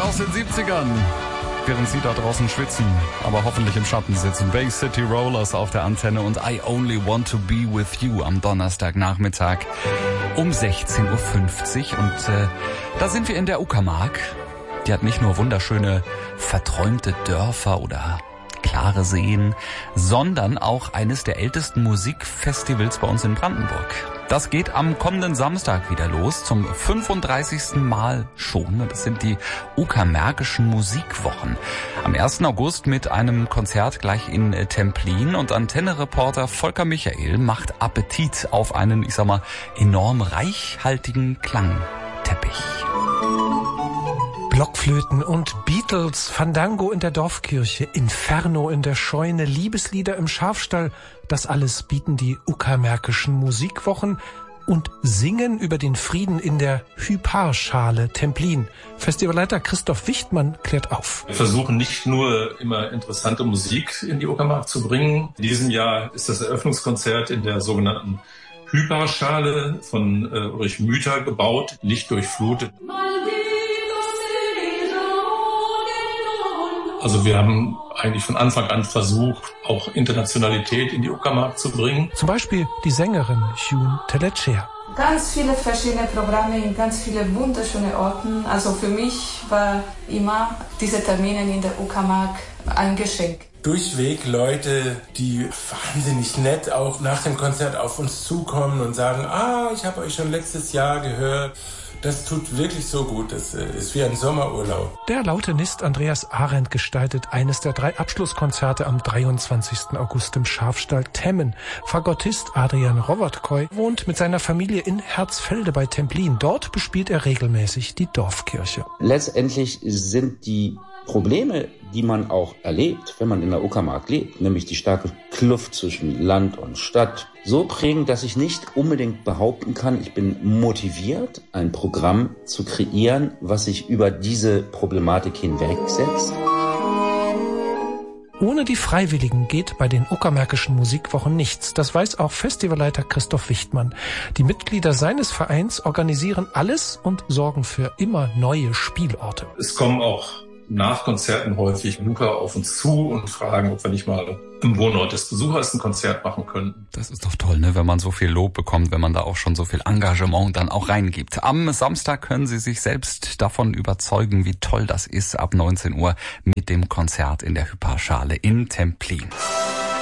aus den 70ern. Während Sie da draußen schwitzen, aber hoffentlich im Schatten sitzen. Bay City Rollers auf der Antenne und I Only Want to Be With You am Donnerstagnachmittag um 16.50 Uhr. Und da sind wir in der Uckermark. Die hat nicht nur wunderschöne, verträumte Dörfer oder klare Seen, sondern auch eines der ältesten Musikfestivals bei uns in Brandenburg. Das geht am kommenden Samstag wieder los, zum 35. Mal schon. Das sind die Uckermärkischen Musikwochen. Am 1. August mit einem Konzert gleich in Templin und Antenne-Reporter Volker Michael macht Appetit auf einen, ich sag mal, enorm reichhaltigen Klangteppich. Blockflöten und Beatles, Fandango in der Dorfkirche, Inferno in der Scheune, Liebeslieder im Schafstall, das alles bieten die Uckermärkischen Musikwochen und singen über den Frieden in der Hyparschale Templin. Festivalleiter Christoph Wichtmann klärt auf. Wir versuchen nicht nur immer interessante Musik in die Uckermark zu bringen. In diesem Jahr ist das Eröffnungskonzert in der sogenannten Hyparschale von Ulrich Müther gebaut, lichtdurchflutet. Also wir haben eigentlich von Anfang an versucht, auch Internationalität in die Uckermark zu bringen. Zum Beispiel die Sängerin June Teletscher. Ganz viele verschiedene Programme in ganz viele wunderschöne Orten. Also für mich war immer diese Termine in der Uckermark ein Geschenk. Durchweg Leute, die wahnsinnig nett auch nach dem Konzert auf uns zukommen und sagen, ich habe euch schon letztes Jahr gehört. Das tut wirklich so gut, das ist wie ein Sommerurlaub. Der Lautenist Andreas Arendt gestaltet eines der 3 Abschlusskonzerte am 23. August im Schafstall Temmen. Fagottist Adrian Rowotkoi wohnt mit seiner Familie in Herzfelde bei Templin. Dort bespielt er regelmäßig die Dorfkirche. Letztendlich sind die Probleme, die man auch erlebt, wenn man in der Uckermark lebt, nämlich die starke Kluft zwischen Land und Stadt, so prägend, dass ich nicht unbedingt behaupten kann, ich bin motiviert, ein Programm zu kreieren, was sich über diese Problematik hinwegsetzt. Ohne die Freiwilligen geht bei den Uckermärkischen Musikwochen nichts. Das weiß auch Festivalleiter Christoph Wichtmann. Die Mitglieder seines Vereins organisieren alles und sorgen für immer neue Spielorte. Es kommen auch nach Konzerten häufig Besucher auf uns zu und fragen, ob wir nicht mal im Wohnort des Besuchers ein Konzert machen können. Das ist doch toll, ne? Wenn man so viel Lob bekommt, wenn man da auch schon so viel Engagement dann auch reingibt. Am Samstag können Sie sich selbst davon überzeugen, wie toll das ist, ab 19 Uhr mit dem Konzert in der Hyparschale in Templin.